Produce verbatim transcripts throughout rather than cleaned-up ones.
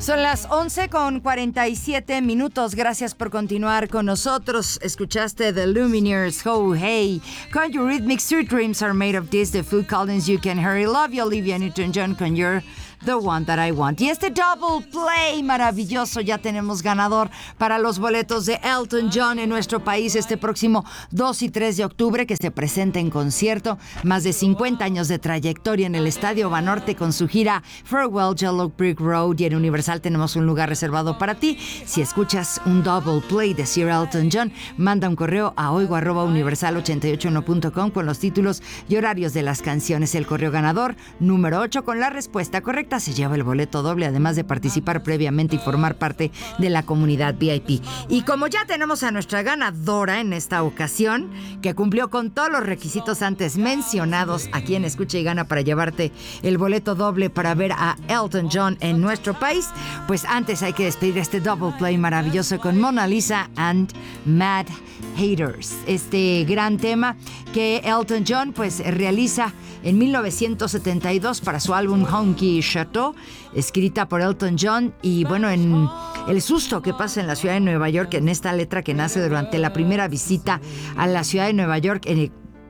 Son las once con cuarenta y siete minutos. Gracias por continuar con nosotros. Escuchaste The Lumineers, Ho Hey, con Eurythmics, Your Dreams Are Made of This, The Phil Collins, You Can Hurry, Love You, Olivia Newton-John con You're The One That I Want. Y este double play maravilloso, ya tenemos ganador para los boletos de Elton John en nuestro país este próximo dos y tres de octubre, que se presenta en concierto. Más de cincuenta años de trayectoria en el Estadio Banorte con su gira Farewell Yellow Brick Road, y en Universal tenemos un lugar reservado para ti. Si escuchas un double play de Sir Elton John, manda un correo a oigo arroba universal ochenta y ocho uno punto com con los títulos y horarios de las canciones. El correo ganador número ocho con la respuesta correcta se lleva el boleto doble, además de participar previamente y formar parte de la comunidad V I P. Y como ya tenemos a nuestra ganadora en esta ocasión, que cumplió con todos los requisitos antes mencionados, a quien escucha y gana para llevarte el boleto doble para ver a Elton John en nuestro país, pues antes hay que despedir este double play maravilloso con Mona Lisa and Mad Haters, este gran tema que Elton John pues realiza en mil novecientos setenta y dos para su álbum Honky Chateau, escrita por Elton John. Y bueno, en el susto que pasa en la ciudad de Nueva York, en esta letra que nace durante la primera visita a la ciudad de Nueva York en,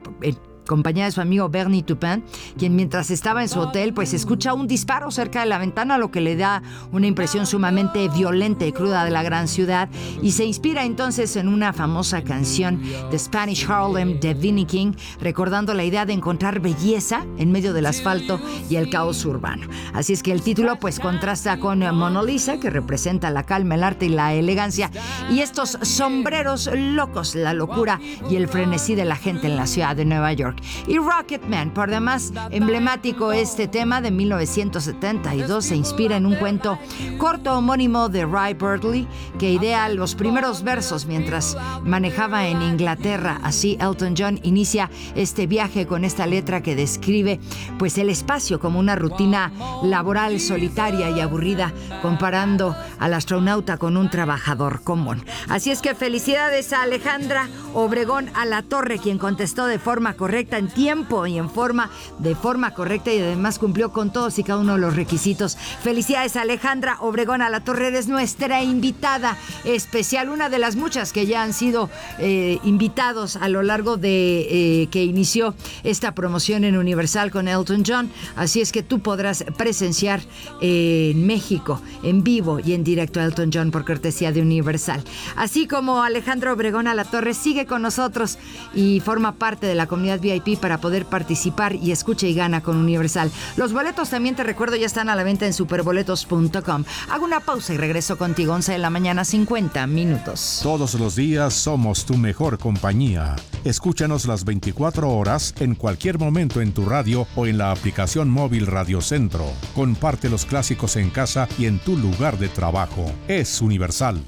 en compañía de su amigo Bernie Taupin, quien mientras estaba en su hotel pues escucha un disparo cerca de la ventana, lo que le da una impresión sumamente violenta y cruda de la gran ciudad, y se inspira entonces en una famosa canción de Spanish Harlem de Vinnie King, recordando la idea de encontrar belleza en medio del asfalto y el caos urbano. Así es que el título pues contrasta con Mona Lisa, que representa la calma, el arte y la elegancia, y estos sombreros locos, la locura y el frenesí de la gente en la ciudad de Nueva York. Y Rocketman, por demás emblemático este tema de mil novecientos setenta y dos, se inspira en un cuento corto homónimo de Ray Bradbury, que idea los primeros versos mientras manejaba en Inglaterra. Así Elton John inicia este viaje con esta letra que describe pues el espacio como una rutina laboral solitaria y aburrida, comparando al astronauta con un trabajador común. Así es que felicidades a Alejandra Obregón a la Torre, quien contestó de forma correcta, en tiempo y en forma, de forma correcta, y además cumplió con todos y cada uno de los requisitos. Felicidades a Alejandra Obregón a la Torre, eres nuestra invitada especial, una de las muchas que ya han sido eh, invitados a lo largo de eh, que inició esta promoción en Universal con Elton John. Así es que tú podrás presenciar eh, en México, en vivo y en directo a Elton John por cortesía de Universal. Así como Alejandra Obregón a la Torre sigue con nosotros y forma parte de la comunidad V I P para poder participar y escucha y gana con Universal. Los boletos, también te recuerdo, ya están a la venta en superboletos punto com. Hago una pausa y regreso contigo. Once de la mañana, cincuenta minutos. Todos los días somos tu mejor compañía. Escúchanos las veinticuatro horas en cualquier momento en tu radio o en la aplicación móvil Radio Centro. Comparte los clásicos en casa y en tu lugar de trabajo. Es Universal.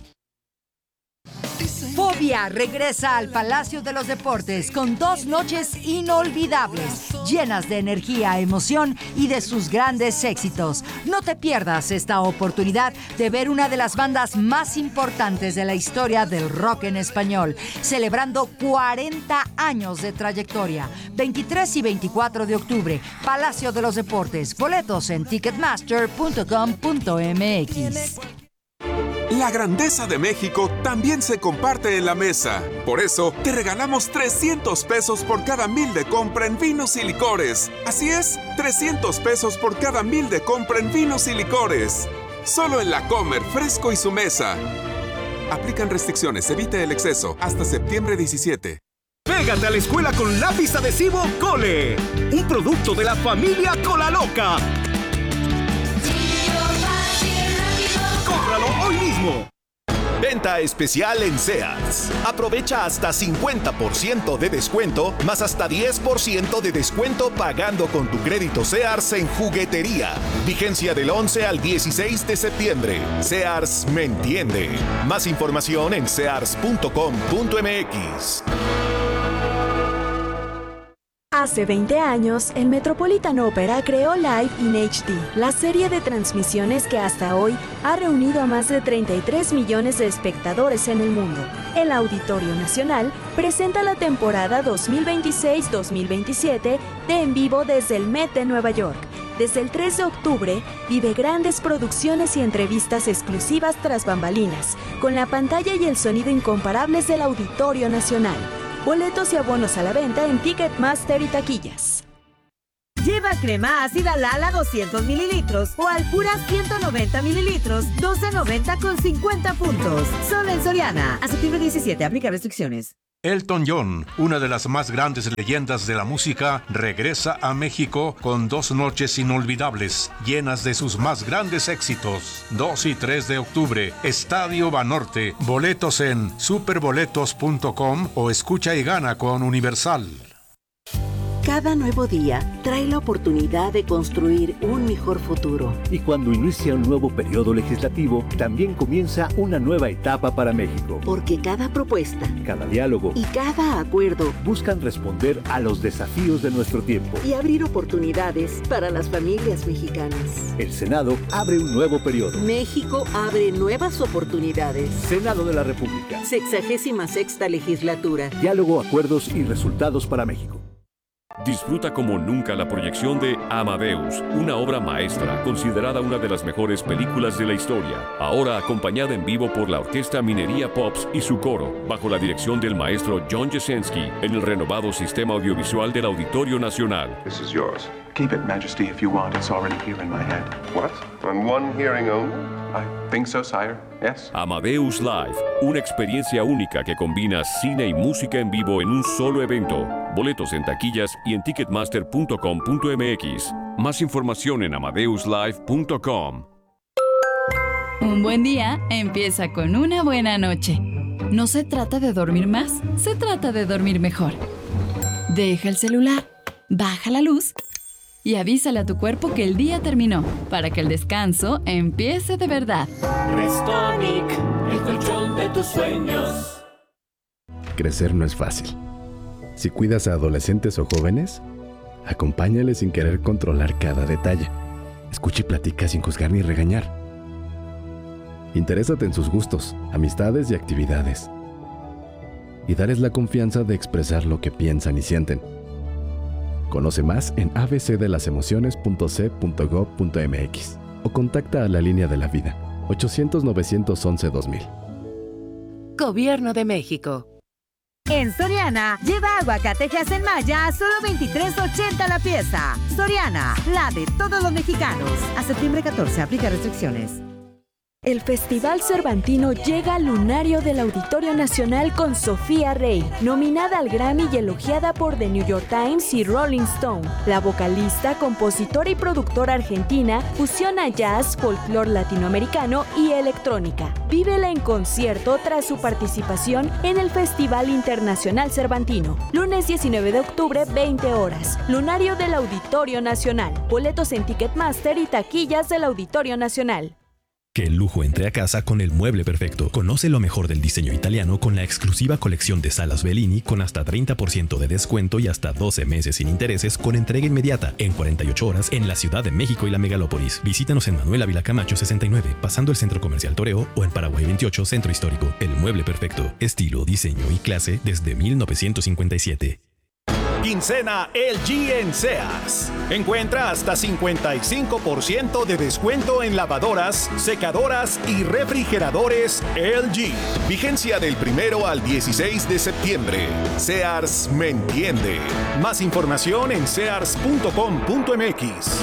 Fobia regresa al Palacio de los Deportes con dos noches inolvidables, llenas de energía, emoción y de sus grandes éxitos. No te pierdas esta oportunidad de ver una de las bandas más importantes de la historia del rock en español, celebrando cuarenta años de trayectoria. veintitrés y veinticuatro de octubre, Palacio de los Deportes. Boletos en ticketmaster punto com punto m x. La grandeza de México también se comparte en la mesa. Por eso, te regalamos trescientos pesos por cada mil de compra en vinos y licores. Así es, trescientos pesos por cada mil de compra en vinos y licores. Solo en La Comer, Fresco y Su Mesa. Aplican restricciones, evite el exceso. Hasta septiembre diecisiete. Pégate a la escuela con lápiz adhesivo Cole, un producto de la familia Cola Loca. ¡Cómpralo hoy mismo! Venta especial en Sears. Aprovecha hasta cincuenta por ciento de descuento, más hasta diez por ciento de descuento pagando con tu crédito Sears en juguetería. Vigencia del once al dieciséis de septiembre. Sears me entiende. Más información en sears punto com punto m x. Hace veinte años, el Metropolitan Opera creó Live in H D, la serie de transmisiones que hasta hoy ha reunido a más de treinta y tres millones de espectadores en el mundo. El Auditorio Nacional presenta la temporada dos mil veintiséis dos mil veintisiete de En Vivo desde el Met de Nueva York. Desde el tres de octubre, vive grandes producciones y entrevistas exclusivas tras bambalinas, con la pantalla y el sonido incomparables del Auditorio Nacional. Boletos y abonos a la venta en Ticketmaster y taquillas. Lleva crema ácida Lala doscientos mililitros o Alpura ciento noventa mililitros, doce noventa con cincuenta puntos. Solo en Soriana. A septiembre diecisiete, aplica restricciones. Elton John, una de las más grandes leyendas de la música, regresa a México con dos noches inolvidables, llenas de sus más grandes éxitos. dos y tres de octubre, Estadio Banorte. Boletos en superboletos punto com o escucha y gana con Universal. Cada nuevo día trae la oportunidad de construir un mejor futuro. Y cuando inicia un nuevo periodo legislativo, también comienza una nueva etapa para México. Porque cada propuesta, cada diálogo y cada acuerdo buscan responder a los desafíos de nuestro tiempo y abrir oportunidades para las familias mexicanas. El Senado abre un nuevo periodo. México abre nuevas oportunidades. Senado de la República. Sexagésima sexta legislatura. Diálogo, acuerdos y resultados para México. Disfruta como nunca la proyección de Amadeus, una obra maestra considerada una de las mejores películas de la historia, ahora acompañada en vivo por la Orquesta Minería Pops y su coro, bajo la dirección del maestro John Jasenski, en el renovado sistema audiovisual del Auditorio Nacional. This is yours. Keep it, Majesty, if you want. It's already here in my head. What? On one hearing only? I think so, sire. Yes. Amadeus Live, una experiencia única que combina cine y música en vivo en un solo evento. Boletos en taquillas y en ticketmaster punto com punto m x. Más información en amadeus live punto com. Un buen día empieza con una buena noche. No se trata de dormir más, se trata de dormir mejor. Deja el celular, baja la luz y avísale a tu cuerpo que el día terminó, para que el descanso empiece de verdad. Restonic, el colchón de tus sueños. Crecer no es fácil. Si cuidas a adolescentes o jóvenes, acompáñales sin querer controlar cada detalle. Escucha y platica sin juzgar ni regañar. Interésate en sus gustos, amistades y actividades. Y darles la confianza de expresar lo que piensan y sienten. Conoce más en a b c de las emociones punto c punto gob punto m x o contacta a la línea de la vida ochocientos, novecientos once, dos mil. Gobierno de México. En Soriana, lleva aguacatejas en malla a solo veintitrés ochenta la pieza. Soriana, la de todos los mexicanos. A septiembre catorce, aplica restricciones. El Festival Cervantino llega al lunario del Auditorio Nacional con Sofía Rey, nominada al Grammy y elogiada por The New York Times y Rolling Stone. La vocalista, compositora y productora argentina fusiona jazz, folclore latinoamericano y electrónica. Vívela en concierto tras su participación en el Festival Internacional Cervantino. Lunes diecinueve de octubre, veinte horas. Lunario del Auditorio Nacional. Boletos en Ticketmaster y taquillas del Auditorio Nacional. Que el lujo entre a casa con el mueble perfecto. Conoce lo mejor del diseño italiano con la exclusiva colección de salas Bellini con hasta treinta por ciento de descuento y hasta doce meses sin intereses con entrega inmediata en cuarenta y ocho horas en la Ciudad de México y la Megalópolis. Visítanos en Manuel Ávila Camacho sesenta y nueve, pasando el Centro Comercial Toreo, o en Paraguay veintiocho, Centro Histórico. El mueble perfecto. Estilo, diseño y clase desde mil novecientos cincuenta y siete. Quincena L G en Sears. Encuentra hasta cincuenta y cinco por ciento de descuento en lavadoras, secadoras y refrigeradores L G. Vigencia del primero al dieciséis de septiembre. Sears me entiende. Más información en sears punto com punto m x.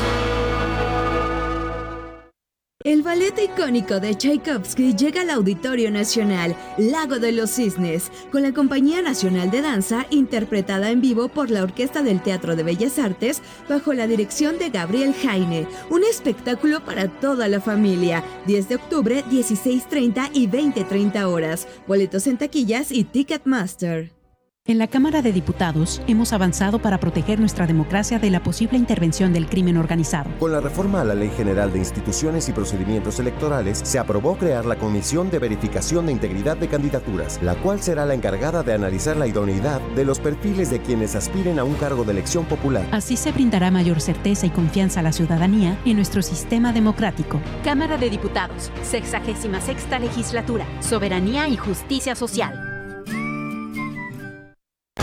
El ballet icónico de Tchaikovsky llega al Auditorio Nacional, Lago de los Cisnes, con la Compañía Nacional de Danza, interpretada en vivo por la Orquesta del Teatro de Bellas Artes, bajo la dirección de Gabriel Jaine. Un espectáculo para toda la familia. diez de octubre, dieciséis treinta y veinte treinta horas. Boletos en taquillas y Ticketmaster. En la Cámara de Diputados hemos avanzado para proteger nuestra democracia de la posible intervención del crimen organizado. Con la reforma a la Ley General de Instituciones y Procedimientos Electorales, se aprobó crear la Comisión de Verificación de Integridad de Candidaturas, la cual será la encargada de analizar la idoneidad de los perfiles de quienes aspiren a un cargo de elección popular. Así se brindará mayor certeza y confianza a la ciudadanía en nuestro sistema democrático. Cámara de Diputados, sexagésima sexta legislatura, soberanía y justicia social.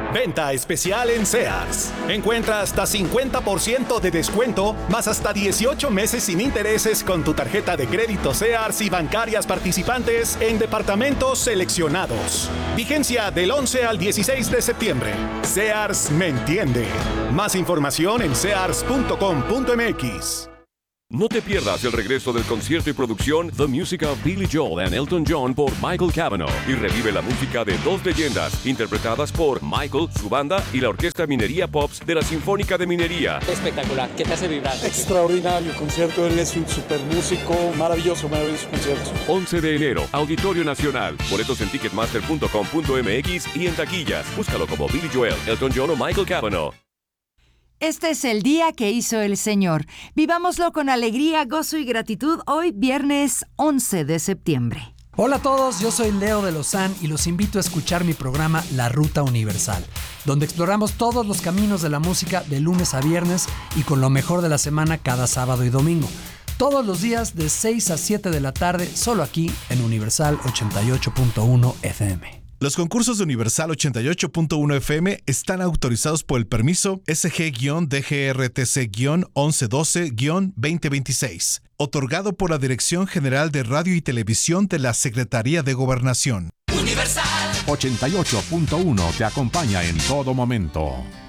Venta especial en Sears. Encuentra hasta cincuenta por ciento de descuento, más hasta dieciocho meses sin intereses con tu tarjeta de crédito Sears y bancarias participantes en departamentos seleccionados. Vigencia del once al dieciséis de septiembre. Sears me entiende. Más información en sears punto com punto m x. No te pierdas el regreso del concierto y producción The Music of Billy Joel and Elton John por Michael Cavanaugh y revive la música de dos leyendas interpretadas por Michael, su banda y la Orquesta Minería Pops de la Sinfónica de Minería. Espectacular, ¿qué te hace vibrar? Extraordinario concierto, él es un super músico, maravilloso, maravilloso concierto. once de enero, Auditorio Nacional. Boletos en ticketmaster punto com punto m x y en taquillas. Búscalo como Billy Joel, Elton John o Michael Cavanaugh. Este es el día que hizo el Señor. Vivámoslo con alegría, gozo y gratitud hoy, viernes once de septiembre. Hola a todos, yo soy Leo de Lozán y los invito a escuchar mi programa La Ruta Universal, donde exploramos todos los caminos de la música de lunes a viernes y con lo mejor de la semana cada sábado y domingo. Todos los días de seis a siete de la tarde, solo aquí en Universal ochenta y ocho punto uno F M. Los concursos de Universal ochenta y ocho punto uno F M están autorizados por el permiso S G D G R T C once doce veinte veintiséis, otorgado por la Dirección General de Radio y Televisión de la Secretaría de Gobernación. Universal ochenta y ocho punto uno te acompaña en todo momento.